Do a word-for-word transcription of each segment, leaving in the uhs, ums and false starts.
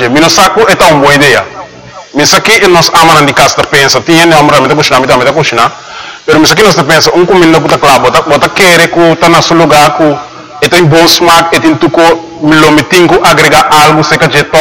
je mi no saco é tão boa ideia mi saki nós amam de casa pensa tinha não amar meta puxar meta meta puxar pero mi saki nós pensa um comida puta claro bota bota querer que tá na seu lugar que é tem bom smack é tem tuco milo mitingo agregar algo se que jeto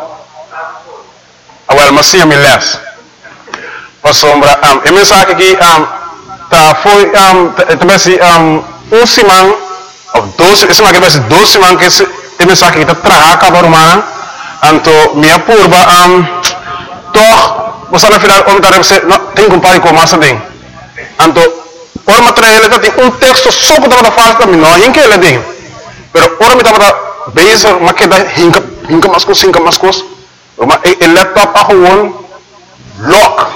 awal masih mi les sombra um e mensagem aqui um tá foi um também se um um simão ou dois esse mais que vai ser dois simão que esse mensagem que tá traga para rumah anto minha purba um toh você na final om tarem se no tem compare com massa tem anto por material ele tem um texto só que tá falta também não em que ele tem pero ora me tá base mas que dá hinca hinca mas coisa hinca mas coisa uma el laptop a gewoon lock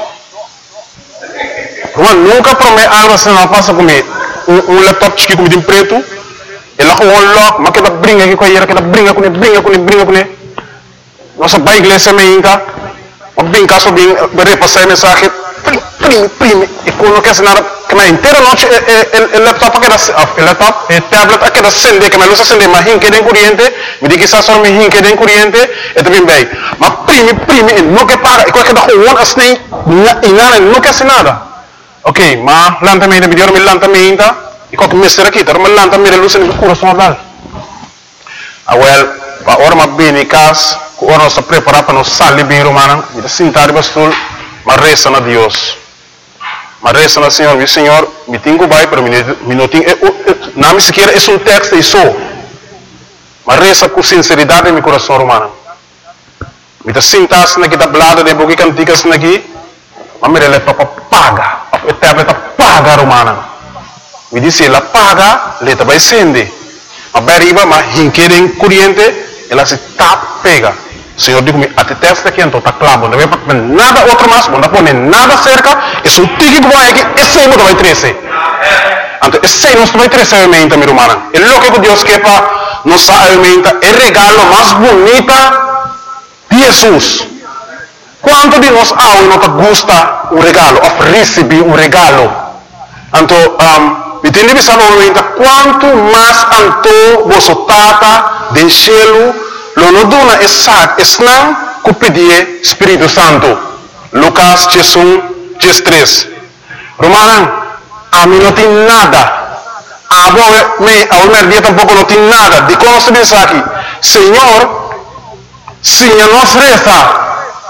uma nunca promete algo assim não passa comigo um, um laptop chique como de preto ele a gewoon lock mas que dá brinca aqui com ele que dá brinca com ele brinca com ele brinca com ele nossa bai igreja me inca o brinca só bem repassar mensagem prime prime e quando quer nada que na inteira noite el laptop que dá el laptop e tablet que dá acende que me luz acende mas hinque de corrente me diz que está só me hinque de corrente e também bem mas prime prime não que paga e qualquer da gewoon assim e nada não quer nada ok mas lanta me de video me lanta me ainda e qualquer mestre aqui tá me lanta me luz no coração dal awel pa ora ma bem cas ora nós preparar para nós sair bem romana e sentar bastul mas reza na Deus mas reza na Senhor, meu Senhor me tenho vai para mim não tenho não me sequer é um texto isso mas reza com sinceridade em meu coração romana me tá sentar na que tá blada de boca canticas na aqui mas me rele para paga a tablet paga romana me disse ela paga leta vai sende a beriba mas hinquerem corrente ela se tap pega Senhor digo me até testa aqui então tá claro não vai para nada outro mais não pôr nada cerca é um tique que vai aqui esse não vai trece então esse não vai trece aumenta meu irmão é lo que Deus quer para nos aumenta é regalo mais bonita de Jesus quanto de nós ao não gosta o regalo of receber um regalo então um, me tem que saber aumenta quanto mais anto você tata de cielo lo no dona é sac esnam que pedir Espírito Santo Lucas dez três Romana a mim não tem nada a me a uma dia tampouco não tem nada de como se diz aqui Senhor Senhor nos reza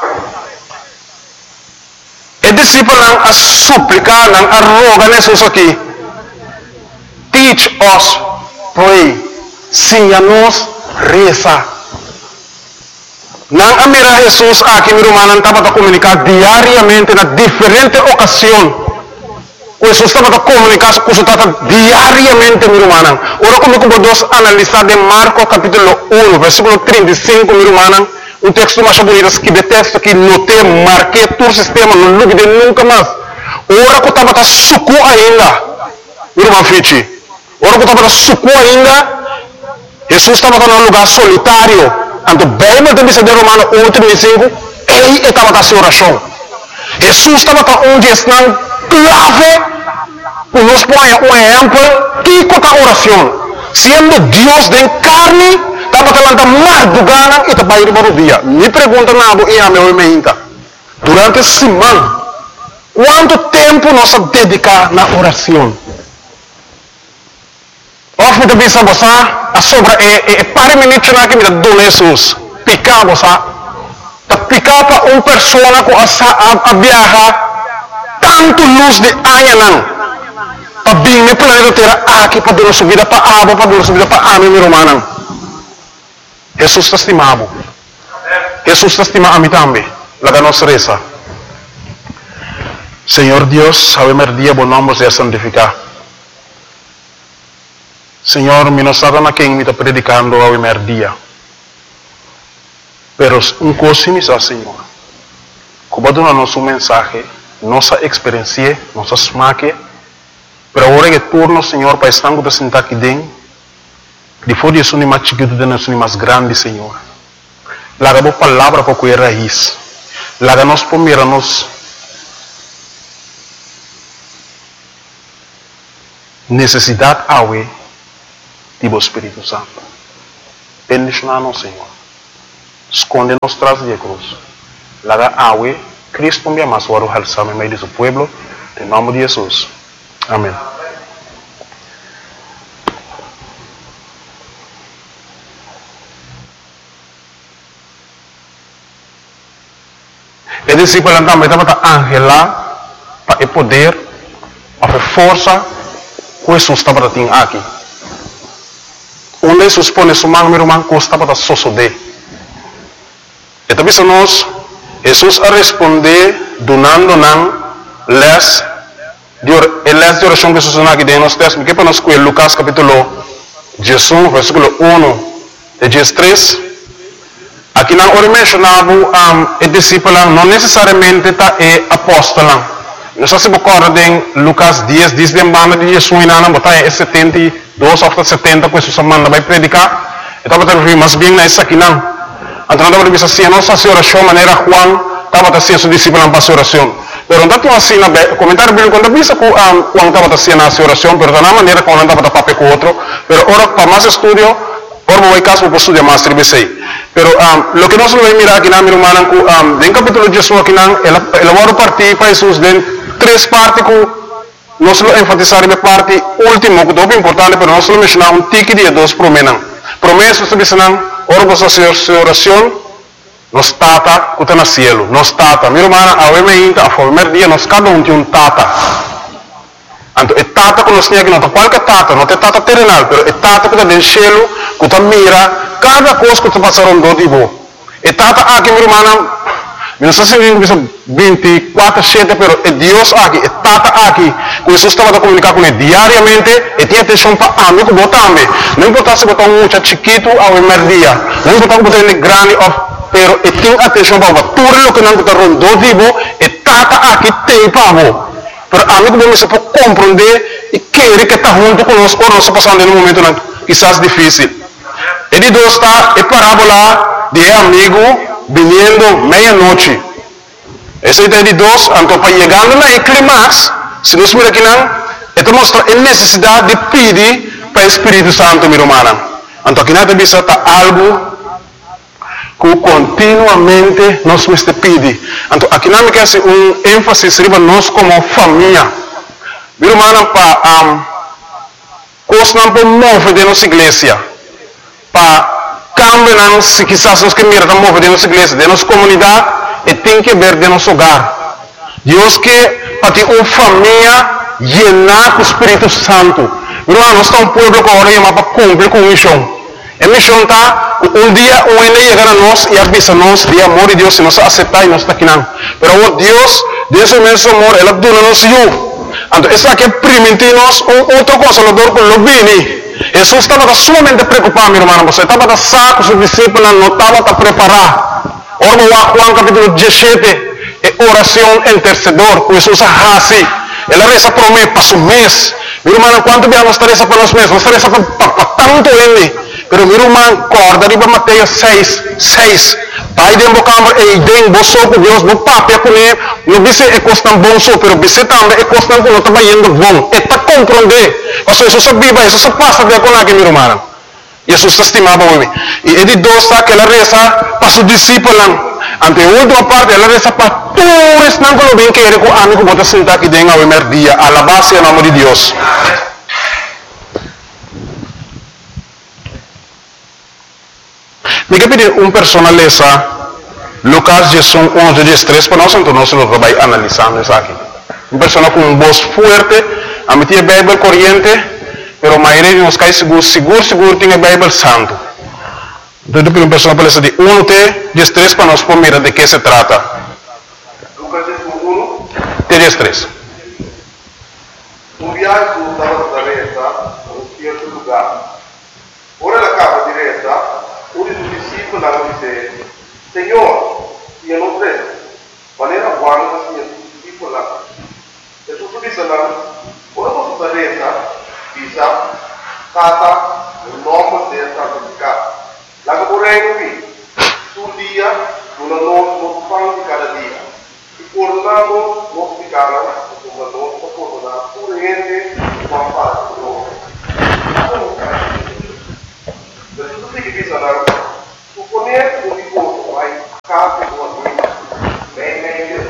e discípulo a suplicar a rogar Jesus aqui teach us pray Senhor nos reza Nang amira Jesus aqui meu irmão estava a comunicar diariamente na diferente ocasião. Jesus estava a comunicar com o diariamente meu irmão. Ora como podemos analisar de Marcos capítulo um, versículo trinta e cinco meu irmão, um texto mais bonito que de texto que notei, marquei todo o sistema, não duvide nunca mais. Ora que estava a suco ainda, meu irmão Fichi. Ora que estava a suco ainda, Jesus estava num lugar solitário. Anto bem mas também se der Romano um trinta e cinco ele estava a sua oração Jesus estava onde está clave para nos pôr um exemplo que com a oração sendo Deus de carne estava falando mais do gana e estava indo para o dia me pergunta nabo e a meu meinta durante a semana quanto tempo nós dedicar na oração of me também sabe a sobra é para minutos na que me dá Jesus picar você tá picar para uma pessoa com a viajar tanto luz de anha não para bem me planeta terra aqui para dar subida para água para dar subida para ame meu irmão Jesus está estimado Jesus está estimado a mim também lá da nossa reza Senhor Deus sabe mer dia bom nome seja santificado Senhor, mi non sa na quem me está predicando ao primeiro dia. Pero um coisa me sa, Senhor. Como dona nosso mensagem, nossa experiência, nossa smaque, pero agora que turno, Senhor, para estar com sentar aqui dentro, depois de isso nem mais chiquito, de nós nem mais grande, Senhor. Laga a palavra para cuidar raiz. Laga nós primeiro nos necessidade ao Tipo Espírito Santo. Bendicionar no Senhor. esconde-nos tras de cruz. Laga awe, Cristo me amas, waru halsame meio de su pueblo, em nome de Jesus. Amém. E discípulo também estava ángel lá, para o poder, para a força, que Jesus estava tendo aqui. Onde Jesus põe sua mão, meu irmão, que estava sosodé. E também se nós, Jesus a responder, donando não, les, les de oração que Jesus não aqui dentro, nós temos que para nós com Lucas capítulo dezesseis, versículo um, de dezesseis. Aqui não ora mencionava um, o discípulo não necessariamente tá é apóstolo. Não sei se você recorda em Lucas dez, diz de banda de Jesus na não botar é setenta e dois ou setenta que Jesus manda vai predicar. Então você vai mais bem nessa aqui não. Então não vai ver assim, não se oração maneira Juan estava assim seu discípulo não passou oração. Pero não tinha assim na comentário bíblico quando visa que Juan estava assim na oração, pero da maneira como não estava papel com outro. Pero ora para mais estudio, ora vai caso para estudar mais tribesei. Pero um, lo que nós vamos mirar aqui na minha irmã, um, em capítulo de Jesus aqui, ela ela partir para Jesus em três partes que nós vamos enfatizar na parte última, que é muito importante, pero nós vamos mencionar um tique de dois promessas. Promessas que dizem, ora você fazer oração, nós tata que está no cielo, nós tata. Minha irmã, a hoje a primeiro dia nós cada um tem um tata. Então, é tata que nós temos aqui, não é qualquer tata, não é tata terrenal, pero é tata que está no cielo, que está mira cada coisa que está passando do tipo. E tata aqui, minha irmã, não sei se vinte e quatro sete, pero é Deus aqui, é tata aqui, que Jesus estava a comunicar com ele diariamente, e tinha atenção para amigo, botar-me. Não importa se botar um muchacho chiquito ao primeiro dia, não importa se botar ele grande, pero e tinha atenção para tudo o que não está rondando do tipo, e tata aqui tem para você. Pero amigo, você pode compreender e querer que está junto conosco, ou nós passando em um momento quizás difícil. E de dois está a parábola de amigo vindo meia-noite. Essa é de dois, então para chegando na clímax, se nós miramos aqui, então mostra a necessidade de pedir para o Espírito Santo, minha irmã. Então aqui nada disso está algo que continuamente nós temos que pedir. Então aqui não me quer um ênfase sobre nós como família. Minha irmã, para um, coisa não pode mover de nossa igreja. Para cambiar, se quizás nós que mirar a mover de nossa igreja, de nossa comunidade, e tem que ver de nosso hogar. Deus que para ter uma família llenar com o Espírito Santo. Minha irmã, nós estamos um povo que ora para cumprir com a missão. A missão está, um dia o ele chegar a nós e avisa nós de amor de Deus, se nós aceitar e nós está aqui não. Mas o Deus, desse mesmo amor, ele dona nos eu. Então, essa aqui é primitivos, um outro consolador que lo vini. Jesus estava sumamente preocupado, meu irmão, você estava saco, seus discípulos não estavam preparados. Ora, Juan capítulo dezessete, é oração intercedor, que Jesus hace. Ela reza por mim, para o mês. Meu irmão, quanto bem nós reza para nós mesmos? Nós reza para tanto ele. Pero meu irmão, corda de Mateus seis, seis. Pai de embocambre e idem boso com Deus, no papel com ele, não disse é costan bom só, pero disse também é costan com o trabalhando bom. É para compreender. Ou seja, isso viva, isso passa de com aqui, meu irmão. Jesus estimava o homem. E ele dosa que ela reza para os discípulos. Ante a última parte, ela reza para todos não que lo bem que ele com amigo bota sentar aqui dentro ao primeiro dia, a la base do nome de Deus. Me quer pedir uma personaleza, Lucas dezesseis, onze, dezesseis, para nós, então nós vamos analisando isso aqui. Uma pessoa com uma voz forte, a mim tinha Bíblia corrente, mas a maioria de nós cai seguro, seguro, seguro, tem a Bíblia santo. Então, eu pedir uma pessoa palestra de onze, dezesseis, para nós poder mirar de que se trata. Lucas dezesseis, um. dezesseis. Um viaje estava da direita a um certo lugar. Ora, na capa direita, um dos discípulos disse: Senhor, e eu não creio. Maneira guarda assim, o discípulo lá. Jesus disse lá: ora você da direita, bisa, kata, o nome dessa música. Lá que por aí não vi. Um dia, no nosso pão de cada dia. E por lá, nós ficaram, como nós, por lá, por gente, com a paz do nome. Jesus fica dizendo: o suponer un riposo ai capi o a me, bem meglio,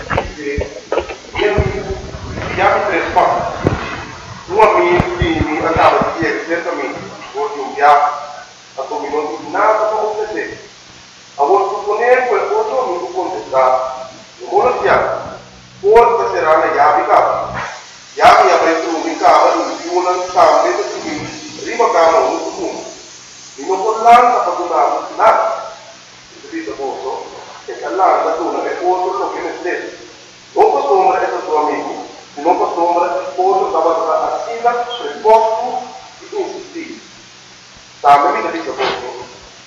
chiami tre spazi. Un amico mi andava di ieri, certamente, oggi un viaggio, a come non di nada come te. A vuol supponer quel cosa mi può contestare. Non vuole piano. Forse sarà una chiave cava. Chiave avrei un in cava, un più una cambia, e prima cava un punto. Mi non può l'anda per donare nada. Questo posto, e che l'anda dona è forse lo che ne stesso. Non posso ombre è il tuo amico. Non posso ombre forse stava a sila per posto di insistere. Sta mi dice posto.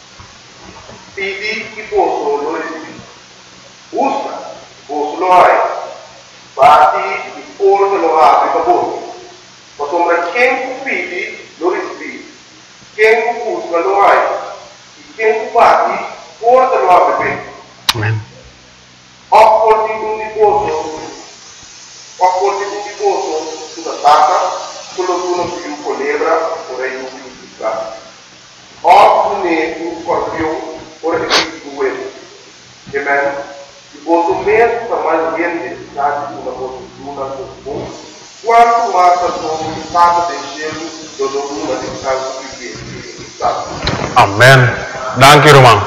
Fidi che posso lo esibire. Usa, posso lo hai. Bati di forse lo apri per voi. Ma sembra che fidi lo esibire. Che usa lo hai. Che bati forse lo apri per. Amen. Opporti un riposo. Opporti un riposo sulla tacca, quello che uno più colebra, vorrei un più piccato. Oppure un scorpione, ora che si due. Amen. Il voto mesmo per mais bem necessidade de uma postura comum, quanto mais a sua estado de gelo do domínio de caso que está. Amen. Danke, Roman.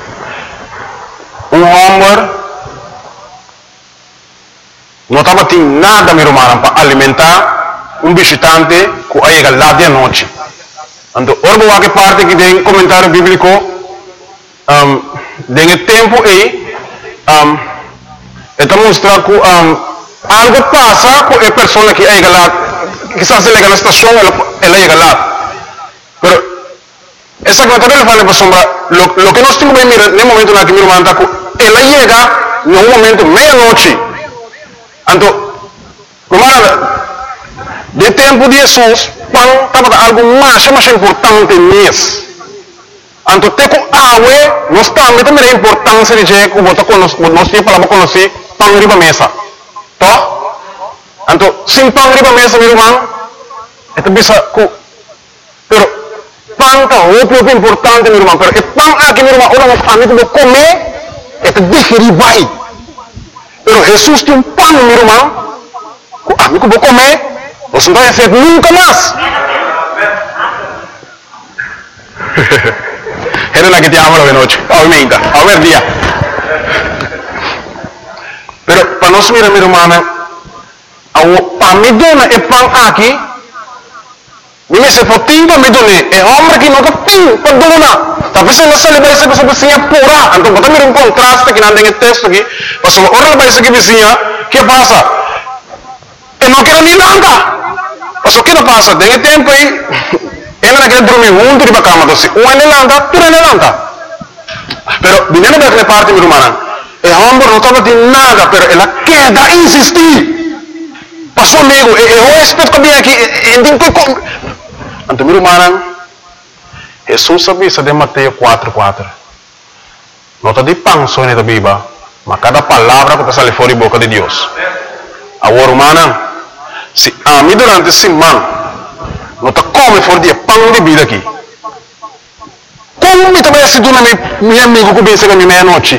Um homem não estava tendo nada, meu irmão, para alimentar um visitante que chega lá de noite. Então, ora, que parte que tem comentário bíblico, um, tem tempo aí, um, está mostrando que um, algo passa com a pessoa que chega lá, que se chega na estação, ela, ela chega lá. Mas, essa comentário ele fala, pessoal, lo, lo que nós temos que mirar no momento na que meu irmão está, ela chega no momento meia-noite. Então, de tempo de Jesus, pão estava algo mais, mais importante nisso. Então, tem que água, nós também temos a importância de que nós temos para conhecer pão riba mesa. Tá? Então, sem pão riba mesa, meu irmão, é que bisa que, pero pão é muito importante, meu irmão. Pero o pão aqui, meu irmão, ora nós também temos que comer, é que digerir vai. Pero Jesus tem um pão, meu irmão. Ah, me vou comer, você não vai fazer nunca mais. Era la que te amo la noche, aumenta, a ver día. Pero para nós mirar, meu irmão, para me dona é pão aqui, me se potinho para me dona, é homem que não está ping para dona. Talvez não se leva essa pessoa vizinha pura. Então, bota mirar um contraste que não tem texto aqui. Mas ora leva essa vizinha, que passa? E não quero nem nada. Mas o que não passa? Tem tempo aí. Ela não quer dormir junto de cama. Então, um é levanta, tu é levanta. Pero, vinendo daquela parte, meu irmão, é homem não estava de nada, pero ela quer insistir. Passou amigo, eu respeito que vem aqui, então, então, meu irmão, Jesus sabia de Mateus quatro, quatro. Não está de pão só na Bíblia, mas cada palavra que sai fora da boca de Deus. Agora, irmã, se a mim durante a semana não está come fora de pão de vida aqui. Como me também se dona meu amigo que vem chegar na meia-noite?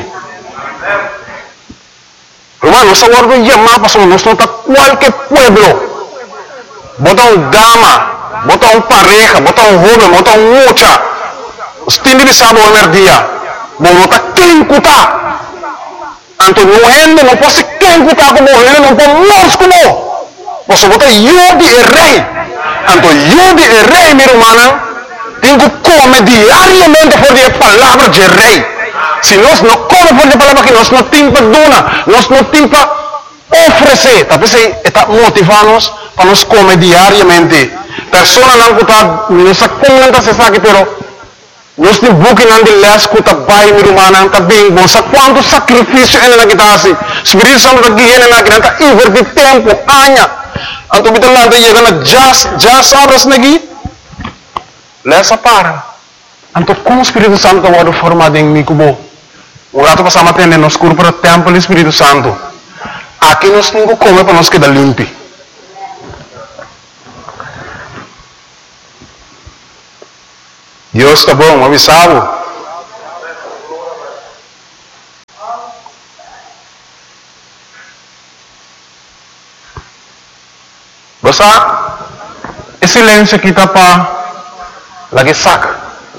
Irmão, nós agora não chamamos para nós não está qualquer pueblo. Bota um dama, bota um pareja, bota um jovem, bota um mocha. Os têm de saber o primeiro dia. Bom, não está quem cutar. Então, não é, não pode ser quem cutar como ele, não pode morrer como. Você bota eu de rei. Então, eu de rei, minha irmã, tem que comer diariamente por a palavra de rei. Se nós não comemos por a palavra que nós não temos para donar, nós não temos para oferecer. Talvez está motivando-nos para nós comer diariamente. Pessoas não cutar, não se comenta se sabe, pero nós temos bukin de les kuta bai mi rumana ka bing bom sa quanto sacrifício ela na kitasi. Espírito Santo da guiene na kinanta inverti tempo anya. Anto bitan lang tayo na just just oras nagi. Lesa para. Anto kung Espírito Santo wado forma ding mi kubo. Ora to pasama tene nos kur para tempo do Espírito Santo. Aqui nós ningo come para nós queda limpi. Deus está bom, avisado. Basta, e silêncio kita pa lagi sak.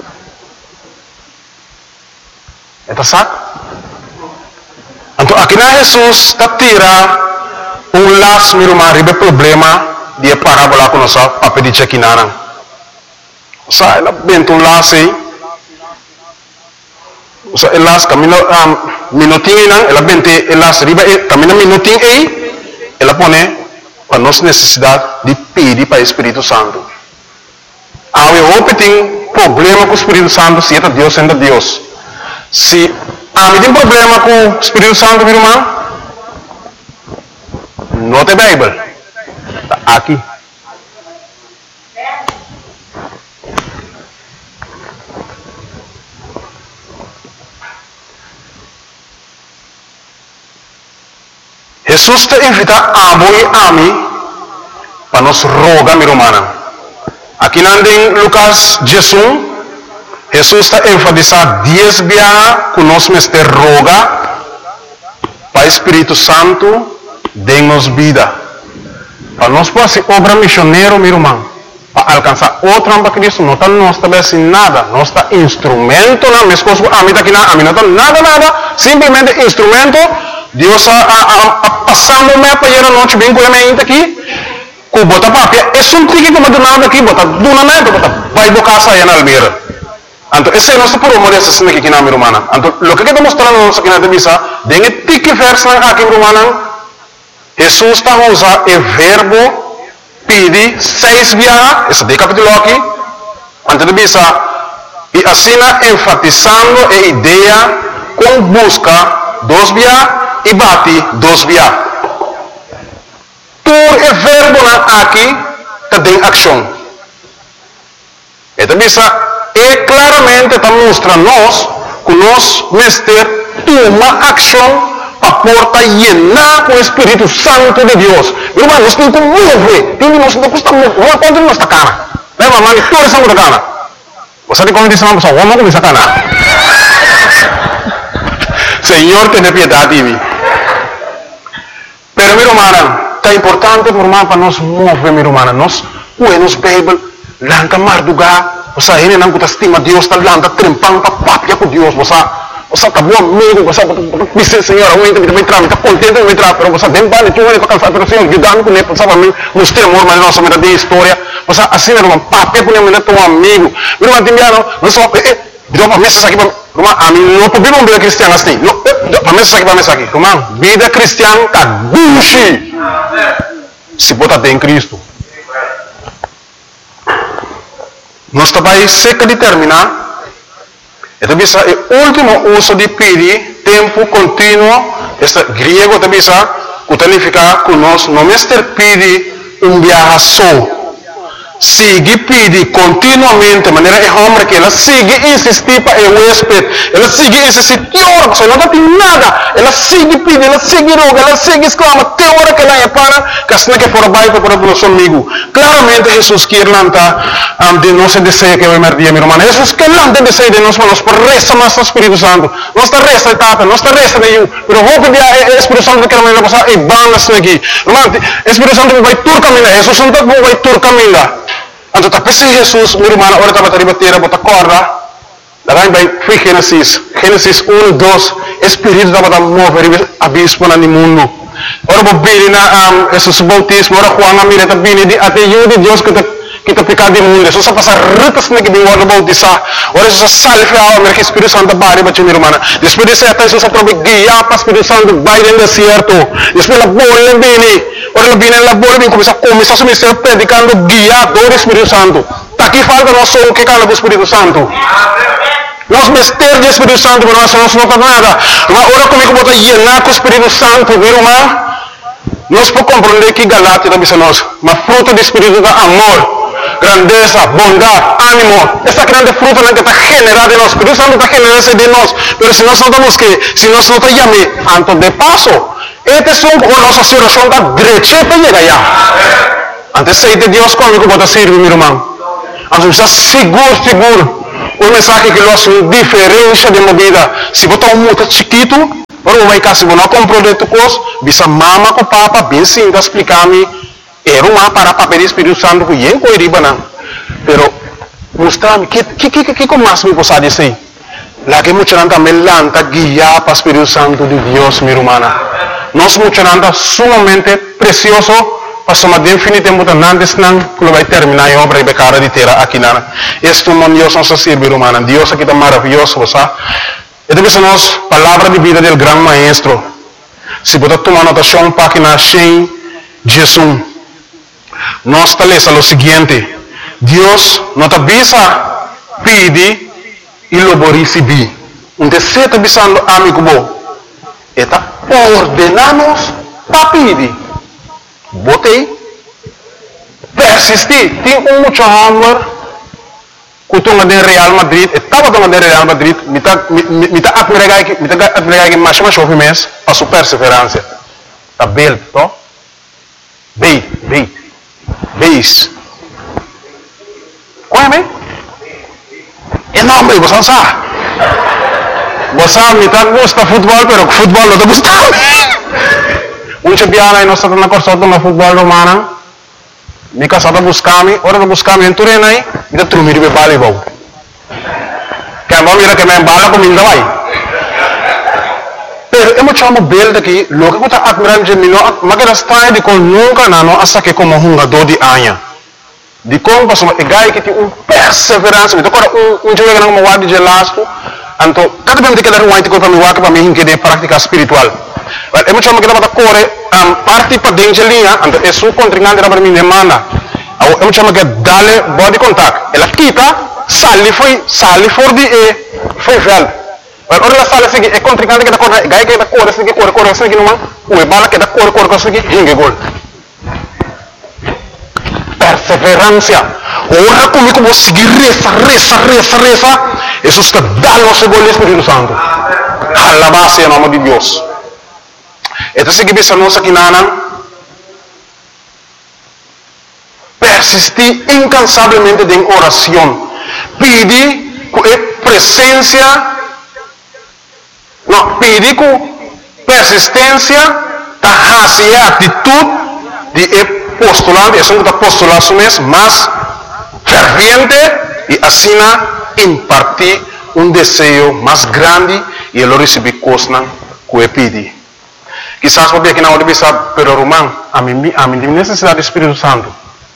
Eta sak. Anto aqui na Jesus tatira um las miruma ribe problema dia parábola com nossa pape di chekinarang. Sa ela bento um las aí. Sa elas camino um, minutinho nang ela bente elas ribe camino minutinho aí ela pone para nossa necessidade de pedir para o Espírito Santo. Há um tem problema com o Espírito Santo se é Deus sendo Deus. Se há um problema com o Espírito Santo, meu irmão, não tem Bíblia. Está aqui. Jesus te invita a voi ami para nos roga, meu irmão. Aqui em Lucas Jesus, Jesus está enfatizando dez viagens que nós mestre roga para o Espírito Santo dê-nos vida. Para nós fazer obra missioneira, meu irmão, para alcançar outra para Cristo, não está nós também assim nada, nós está instrumento, não, minhas coisas, a mim está aqui, a mim não está nada, nada, simplesmente instrumento. Deus a, a, a, a passando me para ir a noite bem com a minha aqui, com bota papia, é só um trique que eu nada aqui, bota do na mente, bota vai do casa aí na Almeida. Então esse é nosso promo dessa cena aqui na minha irmã. Então o que está mostrando nós aqui na divisa, dengue tique verso na aqui irmã, Jesus está usando o verbo pedir seis viagens, esse de capítulo aqui, antes de divisa, e assim enfatizando a ideia com busca dos viagens e bate dos viagens. Por o verbo aqui tem ação. Então, é claramente está mostrando nós que nós mestre toma ação para porta llenar com o Espírito Santo de Deus. Irmão, nós temos que mover. Nós não custa mover. Vamos contra nossa cara. Lembra, mano? Tudo é sangue da cara. Você tem como dizer uma pessoa, vamos começar a cara. Senhor, tenha piedade de mim. Pero, meu irmão, é importante para nós mover, meu irmão. Nós, nos Bíblia, lanta mardugar. Você ainda não estima Deus, está lanta trempando para papia com Deus. Você você está bom amigo, você está Senhor, eu ainda me trago, está contente me trago, mas você tem vale, tu vai para cansar, mas Senhor, ajudando com ele, você vai mostrar amor, mas nossa mera de história. Você assim, meu irmão, papia com ele, teu amigo. Meu irmão, timbiano, não só, eh, deu para mesa aqui, irmão, a mim não podemos vida cristã assim. Para mesa aqui, para mesa aqui, irmão, vida cristã está gushi. Se bota em Cristo. Nós também seca de terminar. Então, o último uso de pedir, tempo contínuo, este grego também significa que nós não mestre pedir um viaje só. Sigue pedir continuamente, de maneira é homem que ela sigue insistir para o huésped, ela sigue insistir, que hora, você não tem nada, ela sigue pedir, ela sigue roga, ela sigue exclama, que hora que ela é para, que assim que for baixo para o nosso amigo. Claramente Jesus quer lançar um, de nosso desejo que vai merdir, meu irmão. Jesus quer lançar desejo de nós, mas por resta mais o Espírito Santo. Não está resta etapa, não está resta de eu, mas vou pedir ao Espírito Santo que ela vai passar e vai assim aqui. Irmão, o Espírito Santo vai tur caminhar, Jesus Santo vai tur caminhar. Então, tapi si Jesus, meu irmão, ora estava a bater, bota corda. Daí vai, foi Gênesis, Gênesis um, dois, Espírito estava a mover abismo no mundo. Ora, vou vir na Jesus bautismo, ora, Juan, a mira, também, até eu de Deus que kita picar di mundo. So sa pasar retas na gibing wala bautisa. Ora so sa salve a mer que Espírito Santo bari ba chumi hermana. Después de esa so sa probe guía pa Espírito Santo vai en desierto. Después la bola bini. Ora la bini la bola bini começa começa a subir predicando guía do Espírito Santo. Aqui falta nós som que cala do Espírito Santo. Nós mester de Espírito Santo, pero nós não nota nada. Ora comigo bota llenar com o Espírito Santo, viu, irmão? Nós podemos compreender que Galatia também são nós, mas fruto do Espírito é amor, grandeza, bondade, ânimo. Essa grande fruta que está generada em nós, o Espírito Santo está generando de nós, mas se nós notamos que, se nós não chamamos antes de passo, este é a nossa oração da direita para chegar lá. Antes de Deus comigo pode servir, meu irmão. Antes está seguro, seguro. Um mensagem que nós uma diferença de vida. Se botar um muito chiquito, ora vai cá, se você não comprou de tu coisa, bisa mama com papa, bem sim, explicar-me era uma para papel Espírito Santo que eu coiriba não. Pero mostrar-me que que que que como mais me possa dizer. Lá que muita gente me lanta guiar para o Espírito Santo de Deus, minha irmã. Nós muita gente sumamente precioso. Pastor, definitivamente antes não vai terminar a obra e becara de terra aqui na. Este mundo Deus nos serve, irmã. Deus aqui está maravilhoso, você. E depois nós palavra de vida do grande maestro. Se você tomar notação página cem, Jesus. Nós está lendo o seguinte: Deus não está bisa pede e lobo receber. Um terceiro está bisando amigo bom. Está ordenamos para pedir. Botei, persisti, tem um muito amor, que estou de Real Madrid, estava de Real Madrid, me está me está admirando que me está admirando que mais mais chove mês, a sua perseverança, tá bem, to, bem, bem, beis, qual é bem? É nome, você não sabe, você me está gosta futebol, pero futebol não está gostando. Muita biara nós estamos na corção do futebol romano. Me casada buscami, ora buscami em turno aí, me dá trumir de bala bom. Que a mão mira que me bala com minda vai. Pero eu me chamo bel daqui, logo que eu tá admirando de mim, mas que está de com nunca na não asa que como um jogador de anha. De como passou é gai que tem um perseverança, me toca um um jogo que não me guarda de lasco, então cada vez que ele ruim para me guarda para mim que de prática espiritual. É muito chamo que dá para correr a parte para dentro da linha, então é sua contrincante para mim demanda. É muito chamo que dá-lhe body contact. Ela quita, sai foi, sai fora de e foi velho. Ora ela sai assim, é contrincante que dá correr, gai que dá correr, assim que corre, corre assim que não, o bala que dá corre, corre assim que hingue gol. Perseverança. Ora comigo vou seguir reza, reza, reza, reza. Jesus está dando o seu gol Espírito Santo. Alabado em nome de Deus. Então, se você não aqui nana, persistir incansavelmente em oração, pedir com presença, não, pedir com persistência, e atitude de postulante, é um postulante mesmo, mas ferviente e assim impartir um desejo mais grande e ele receber coisas que ele pede. Quizás porque aqui na hora de pensar, pero Román, a mim, a mim tem necessidade do Espírito Santo.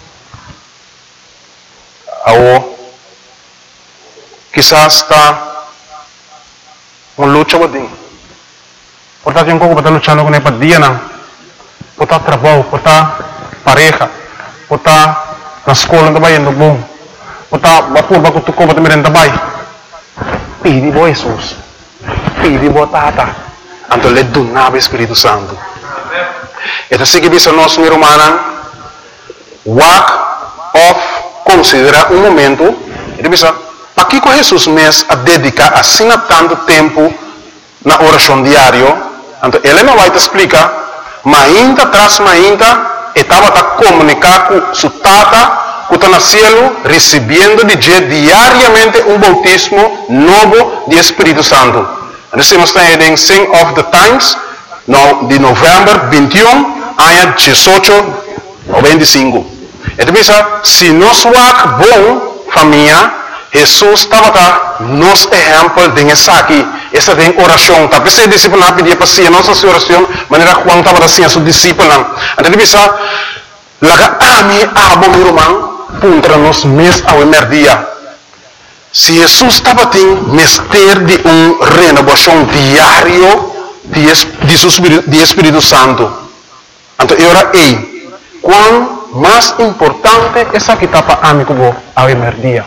Ou, quizás está uma luta com ele. Portanto, tem um pouco para estar lutando com ele para dia, não. Por estar trabalho, por estar pareja, por estar na escola, também indo bom. Por estar, vapor, vapor, tu compra também também. Pede boa Jesus. Pede boa tata. Então, ele donava o Espírito Santo. Então, se você nós, minha irmã, walk off, considera um momento, ele diz, para que Jesus mesmo a dedicar assim a tanto tempo na oração diária? Então, ele não vai te explicar, mas ainda atrás, mas ainda, estava a comunicar com sua tata, que está no céu, recebendo de diariamente um bautismo novo de Espírito Santo. Nós estamos em Sing of the Times, no, de novembro vinte e um, ano dezoito ou vinte e cinco. Então, se nós somos bom família, Jesus estava nos exemplo de essa aqui, essa tem oração. Tapi se discípulo não pedia para si, nossa oração, maneira Juan estava assim a seu discípulo. Então, bisa, laga ami abo meu irmão, contra nós mês ao emerdia. Se Jesus estava tendo mestre de uma renovação diária de, de, de Espírito Santo, então eu era ei, quão mais importante essa que está para amigo bo ao emerdia.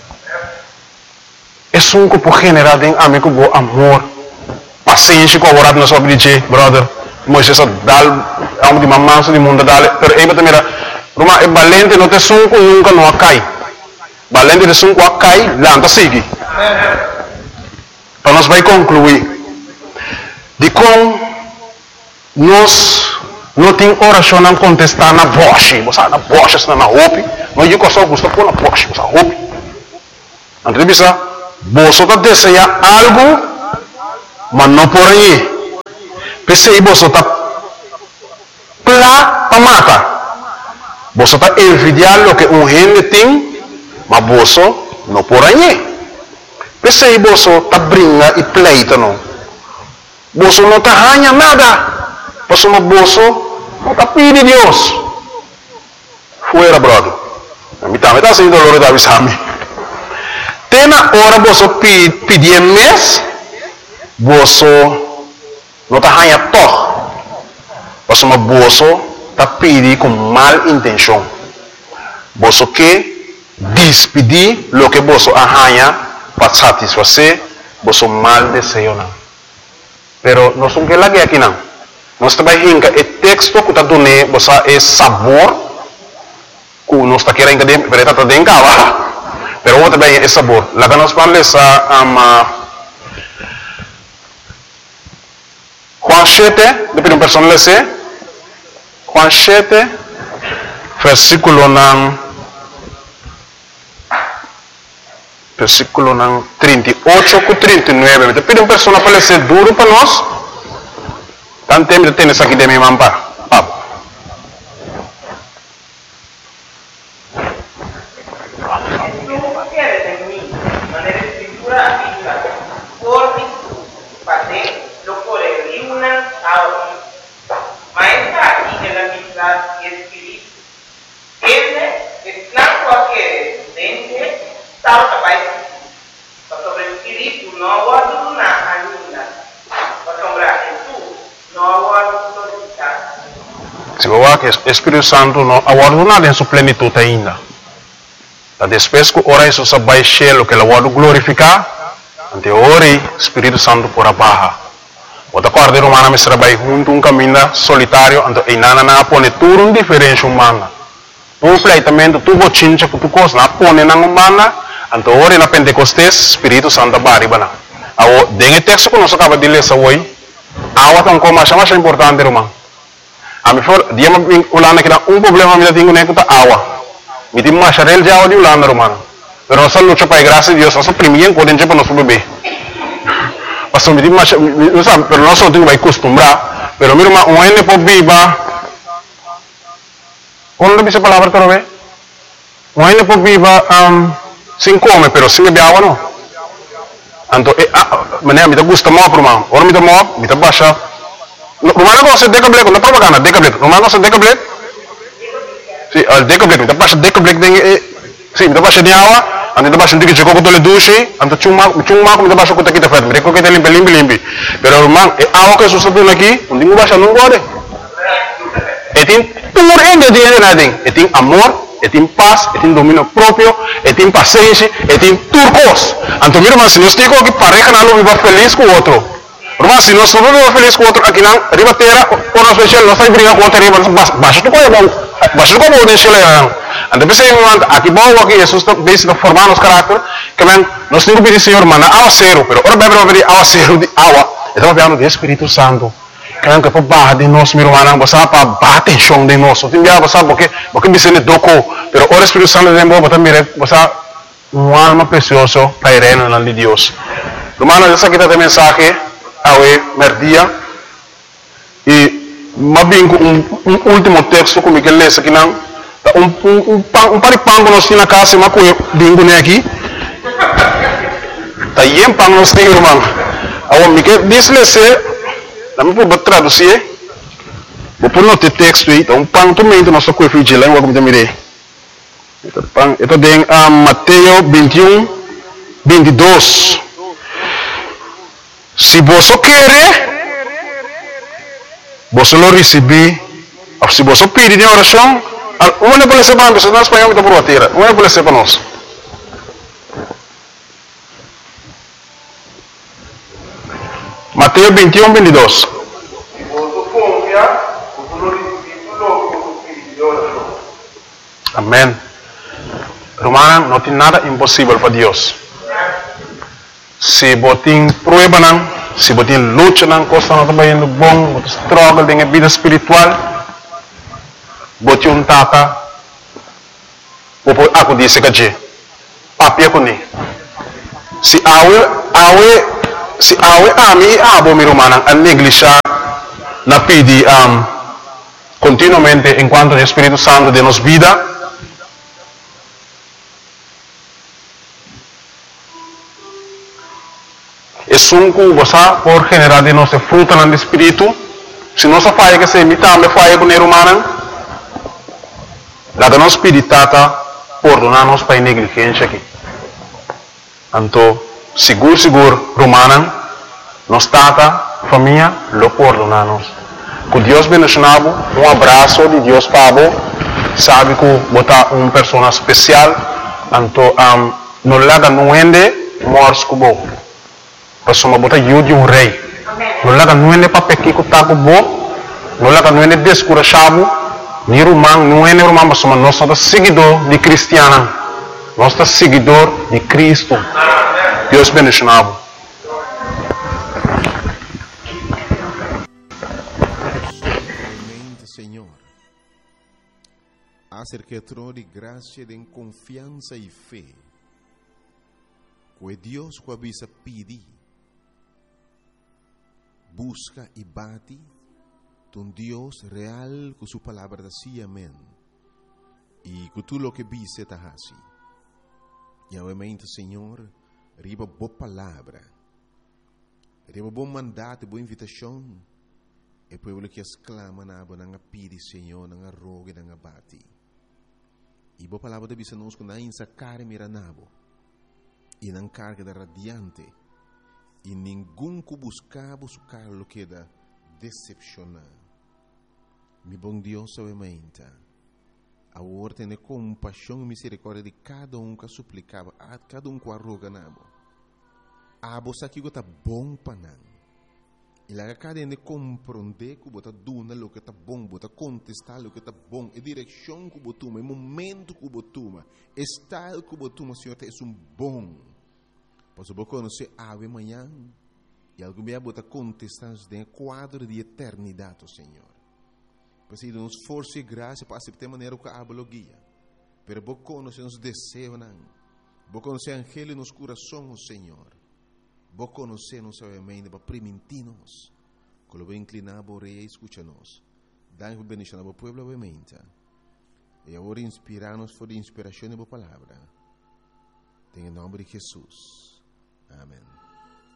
É um grupo generado em amigo bo amor, paciência com a na sua vida, brother. Moisés dá um de mamanso de mundo dá, pero aí também era, Roma é valente, não tem sunco nunca não cai. Valente de sunco cai, lanta sigue. Então nós vai concluir de como nós não tem oração não contestar na voz, você na voz está na roupa, não eu só gosto pôr na voz, você roupa. Então bisa, você está desejar algo, mas não por aí. Pensei você está plá para matar. Boso está envidiando lo que un gente tem, mas boso não por aí. Pensei, boso está brinca e pleita não. Boso não está ganha nada. Boso mas boso não está pedindo Deus. Fuera, brother. A mim também está sendo dolor da avisame. Tem na hora boso pedir mês, boso não está ganha toh. Boso mas boso está pedindo com mal intenção. Boso que despedir lo que boso arranha para satisfazer boso mal desejo não. Pero não são que lá que aqui não. Nós também hinca o texto que está dando boso é sabor que nós está querendo que pero está dentro cá. Pero outro também é sabor. Lá que nós vamos ler a Juan sete, depois um personagem lê Juan sete, versículo nan, versículo nan trinta e oito com trinta e nove. Depois um personagem para ser duro para nós. Tanto tempo de ter isso aqui de minha mampa. Se eu acho que o Espírito Santo não aguarda nada em sua plenitude ainda. Depois que ora isso se vai cheio que ele aguarda glorificar, ante ora o Espírito Santo por abaixo. Outra coisa humana me trabalha junto um caminho solitário, ante e nada na põe tudo um diferente humana. Um pleitamento tu bochincha que tu costa na põe na humana, ante ora na Pentecostes Espírito Santo bari bana. Ao dengue texto que nós acaba de ler essa hoje, awa tão como mais mais importante irmão. A mim for dia me ulana que um problema me tenho nem que tá awa. Me tem mais real já de ulana irmão. Pero nós luta para graça de Deus, nós primeiro podem já para nosso bebê. Pastor me tem mais, não sabe, pero nós só temos que acostumar. Pero meu irmão, um ene por viva. Quando dice palavra para ver? Um ene por viva, um, sem come, pero sem beber água não. Então, mané, me dá gusta mal para irmão. Ora me dá mal, me dá baixa. Rumah ko sa dekablet, na propaganda, dekablet. Rumah ko sa dekablet. Si, al dekablet, minta pa sa dekablet ding eh, si, minta pa sa diawa, ante minta pa sa digi choko ko tole dushi, ante chuma, chuma ko minta pa sa ko takita fet, mereko kita limpi limpi limpi. Pero rumah, eh awa ko susabun lagi, undi mo ba sa nunggo de. Etin pur ende di ende nading, etin amor, etin paz, etin dominio propio, etin paciencia, etin turcos. Anto mira mas, si nos digo que pareja na lo viva feliz com outro. Mas se nós não vamos feliz com outro aqui não, riba terra, por nós fechar, nós estamos brigando com outro riba, baixo do coelho, baixo do coelho, deixa ele lá. Então, pensei em um momento, aqui bom, aqui, Jesus está bem formando nosso caráter, que man, nós temos que pedir, Senhor, mana, awa zero, pero ora bebe, bebe, awa zero, de awa, então, falando do Espírito Santo, que man, que para barra de nós, meu irmão, você para bater chão de nós, tem que você porque, porque me sente doco, pero ora Espírito Santo de novo, também, você, uma alma preciosa, para ir no nome de Deus. Irmão, essa aqui está a mensagem, awe merdia e mabingo um, um último texto como que lê aqui não um um um um pari pango nós na casa mas com bingo né aqui tá yem pango nós tem irmão awe me que diz lê se na me por traduzir vou por no texto aí um pango também nós só com vigilância vou como também então pango então tem a Mateus vinte e um, vinte e dois. Se você quer, você lo receber. Se você pedir em oração, uma não pode ser para nós, nós espanhol está por bater, uma não pode ser para nós. Mateus vinte e um, vinte e dois. Se você confia, você lo receber logo que você pedir em oração. Amém. Romana, não tem nada impossível para Deus. Se botin prueba nang, se botin luta nang, costa não está indo bom, botin struggle dengan vida espiritual, botin um tata, bopo aku disse que je, papi aku ni. Se awe, awe, se awe ami abo mi romana, a neglisha na pidi um continuamente enquanto o Espírito Santo dá-nos vida. E sunku você por generar de nossa fruta no Espírito. Se nós faz que se imitar, me faz com o humano, lá da nossa espiritata perdonar-nos para a negligência aqui. Então, seguro, seguro, romana, nós tata, família, lo perdonar-nos. Que Deus bendicionado, um abraço de Deus para você, sabe que botar uma pessoa especial, então, um, no lado não ende, morre com você. Pessoa botar ajuda de um rei. No lado não ende para pequir com taco bom, no lado não ende descurachado, nem romano, não ende romano, mas nós somos seguidor de cristiano. Nós somos seguidor de Cristo. Deus bendicionado. Senhor, acerca de graça, de confiança e fé, que Deus que avisa pedir, busca e bate, um Deus real com sua palavra assim, amém. E com tudo o que vise está assim. E obviamente, Senhor, riba boa palavra, riba bom mandato, boa invitação, e povo que exclama na aba nanga pidi, Senhor, nanga rogue, nanga bate. E boa palavra de bisa nos na insa care mira nabo, e nang carga da radiante, e ninguém que buscava buscar lo que da decepcionar. Mi bom Deus obviamente, a ordem de compaixão e misericórdia de cada um que suplicava, a cada um que arroga nabo. A bolsa que está bom para não. E lá cada um de compreender que bota duna lo que está bom, bota contestar lo que está bom, e direção que botuma, e momento que botuma, estado que botuma, Senhor, é um bom. Posso você conhecer ave amanhã e algum dia bota contestar de quadro de eternidade, Senhor. Pois ele nos força e graça para aceitar maneira que a guia. Pero você conhece nos desejos, você conhece angelo nos corações, Senhor. Você conhece nos obviamente para permitir-nos. Quando você inclinar a rei, escuta-nos. Dá uma bendição ao povo, obviamente. E agora inspirar-nos por a inspiração da palavra. Em nome de Jesus. Amém.